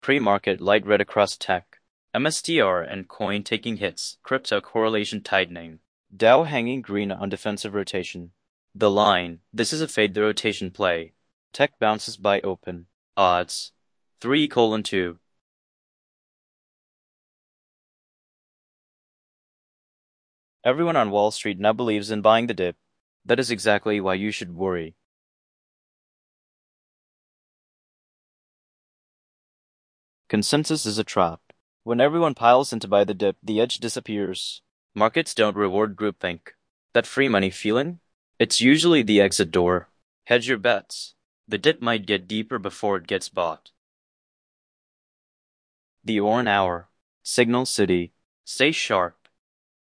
Pre-market light red across tech. MSTR and coin taking hits. Crypto correlation tightening. Dow hanging green on defensive rotation. The line. This is a fade the rotation play. Tech bounces by open. Odds. 3:2. Everyone on Wall Street now believes in buying the dip. That is exactly why you should worry. Consensus is a trap. When everyone piles in to buy the dip, the edge disappears. Markets don't reward groupthink. That free money feeling? It's usually the exit door. Hedge your bets. The dip might get deeper before it gets bought. The Oran Hour. Signal City. Stay sharp.